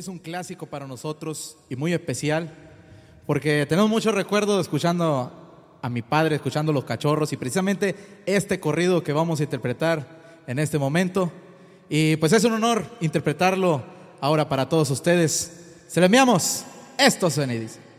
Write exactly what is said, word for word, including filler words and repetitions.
es un clásico para nosotros y muy especial, porque tenemos muchos recuerdos escuchando a mi padre, escuchando Los Cachorros, y precisamente este corrido que vamos a interpretar en este momento. Y pues es un honor interpretarlo ahora para todos ustedes. Se lo enviamos. Esto suena y dice.